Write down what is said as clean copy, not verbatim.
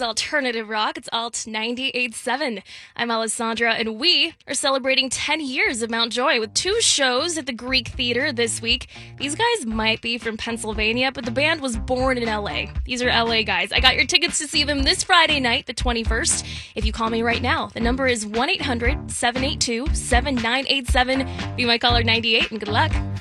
alternative rock. It's Alt 98.7. I'm Alessandra, and we are celebrating 10 years of Mount Joy with 2 shows at the Greek Theater this week. These guys might be from Pennsylvania, but the band was born in LA. These are LA guys. I got your tickets to see them this Friday night, the 21st. If you call me right now, the number is 1-800-782-7987. Be my caller 98, and good luck.